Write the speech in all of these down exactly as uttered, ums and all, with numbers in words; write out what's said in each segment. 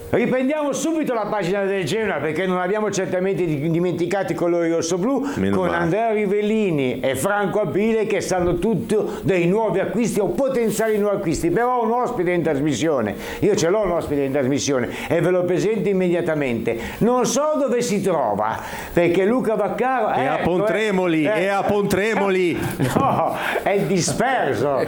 Riprendiamo subito la pagina del Genoa, perché non abbiamo certamente dimenticati i colori rossoblù, Meno con male. Andrea Rivellini e Franco Abile che sanno tutto dei nuovi acquisti o potenziali nuovi acquisti. Però ho un ospite in trasmissione, io ce l'ho un ospite in trasmissione e ve lo presento immediatamente. Non so dove si trova, perché Luca Vaccaro è a Pontremoli, eh, è a Pontremoli. No, è disperso.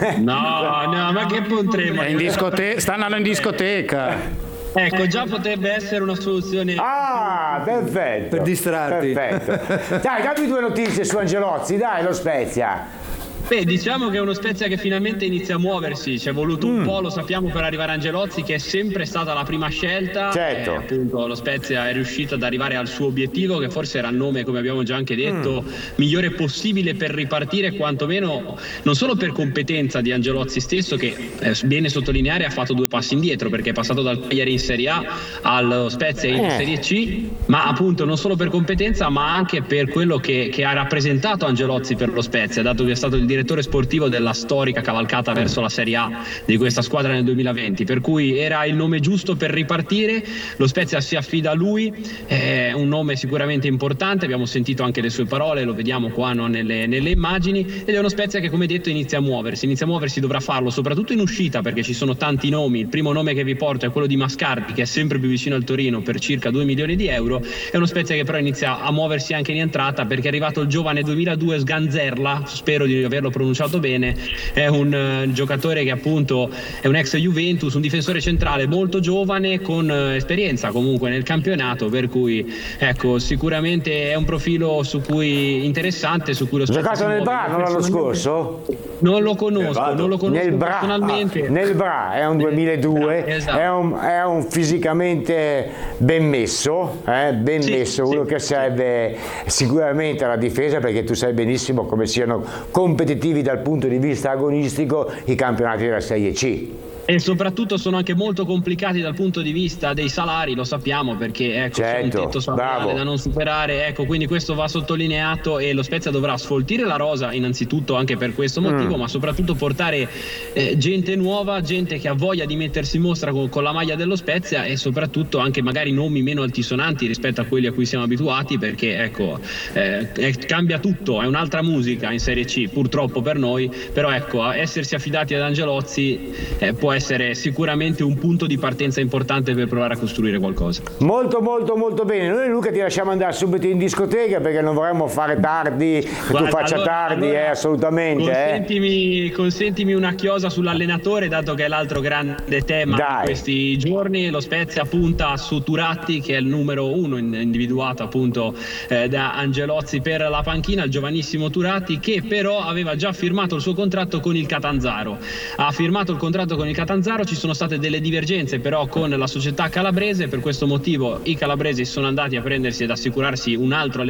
No, no, ma che Pontremoli? È in discote- sta andando in discoteca. Ecco, già potrebbe essere una soluzione. Ah, perfetto. Per distrarti. Perfetto. Dai, dammi due notizie su Angelozzi, dai, lo Spezia. Beh, diciamo che è uno Spezia che finalmente inizia a muoversi, ci è voluto un Mm. po', lo sappiamo, per arrivare a Angelozzi, che è sempre stata la prima scelta. Certo. E, appunto, lo Spezia è riuscito ad arrivare al suo obiettivo, che forse era il nome, come abbiamo già anche detto, mm. migliore possibile per ripartire, quantomeno non solo per competenza di Angelozzi stesso, che è bene sottolineare ha fatto due passi indietro, perché è passato dal Cagliari in Serie A allo Spezia in Eh. Serie C, ma appunto non solo per competenza, ma anche per quello che, che ha rappresentato Angelozzi per lo Spezia, dato che è stato il direttore sportivo della storica cavalcata verso la Serie A di questa squadra nel duemilaventi, per cui era il nome giusto per ripartire. Lo Spezia si affida a lui, è un nome sicuramente importante, abbiamo sentito anche le sue parole, lo vediamo qua, no, nelle, nelle immagini, ed è uno Spezia che, come detto, inizia a muoversi inizia a muoversi, dovrà farlo soprattutto in uscita, perché ci sono tanti nomi. Il primo nome che vi porto è quello di Mascardi, che è sempre più vicino al Torino per circa due milioni di euro. È uno Spezia che però inizia a muoversi anche in entrata, perché è arrivato il giovane duemiladue Sganzerla, spero di averlo pronunciato bene, è un uh, giocatore che appunto è un ex Juventus, un difensore centrale molto giovane con uh, esperienza comunque nel campionato, per cui ecco, sicuramente è un profilo su cui interessante, su cui lo Spezia Giocato nel Bra, non l'anno scorso? Non lo conosco, non lo conosco Nel Bra, personalmente. ah, nel Bra, è un duemiladue, Esatto. è, un, è un fisicamente ben messo, eh, ben Sì, messo, sì, uno che serve sicuramente alla difesa, perché tu sai benissimo come siano competitivi dal punto di vista agonistico i campionati della Serie C. E soprattutto sono anche molto complicati dal punto di vista dei salari, lo sappiamo, perché ecco, c'è un Certo, tetto salariale bravo. da non superare, ecco, quindi questo va sottolineato, e lo Spezia dovrà sfoltire la rosa innanzitutto anche per questo motivo, Mm. ma soprattutto portare eh, gente nuova, gente che ha voglia di mettersi in mostra con, con la maglia dello Spezia, e soprattutto anche magari nomi meno altisonanti rispetto a quelli a cui siamo abituati, perché ecco, eh, eh, cambia tutto, è un'altra musica in Serie C purtroppo per noi, però ecco, essersi affidati ad Angelozzi eh, può essere sicuramente un punto di partenza importante per provare a costruire qualcosa. Molto molto molto bene, noi Luca ti lasciamo andare subito in discoteca, perché non vorremmo fare tardi, che Guarda, tu faccia allora- tardi, allora eh, assolutamente. Eh. Consentimi, consentimi una chiosa sull'allenatore, dato che è l'altro grande tema Dai. di questi giorni. Lo Spezia punta su Turatti, che è il numero uno individuato appunto eh, da Angelozzi per la panchina, il giovanissimo Turatti, che però aveva già firmato il suo contratto con il Catanzaro. Ha firmato il contratto con il Catanzaro, ci sono state delle divergenze però con la società calabrese, per questo motivo i calabresi sono andati a prendersi ed assicurarsi un altro allenatore